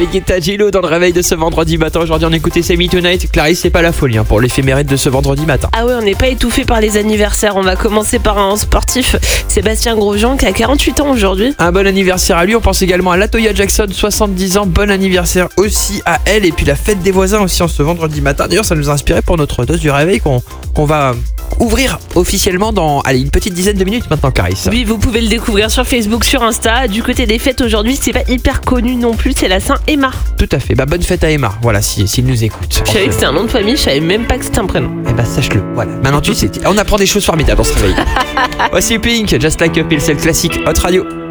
avec Etta Gilo dans le réveil de ce vendredi matin. Aujourd'hui, on écoutait C'est Me Tonight. Clarisse, c'est pas la folie pour l'éphéméride de ce vendredi matin. Ah ouais, on n'est pas étouffé par les anniversaires. On va commencer par un sportif, Sébastien Grosjean, qui a 48 ans aujourd'hui. Un bon anniversaire à lui. On pense également à Latoya Jackson, 70 ans. Bon anniversaire aussi à elle. Et puis la fête des voisins aussi en ce vendredi matin. D'ailleurs, ça nous a inspiré pour notre dose du réveil qu'on va ouvrir officiellement dans une petite dizaine de minutes maintenant, Clarisse. Oui, vous pouvez le découvrir sur Facebook, sur Insta. Du côté des fêtes aujourd'hui, c'est pas hyper connu non plus, c'est la Saint-Emma. Tout à fait. Bonne fête à Emma. Voilà, s'il nous écoute. Je savais que c'était un nom de famille, je savais même pas que c'était un prénom. Sache-le. Voilà. Maintenant tu sais. On apprend des choses formidables dans ce réveil. Voici Pink, Just Like a Pill, c'est le classique Hot Radio.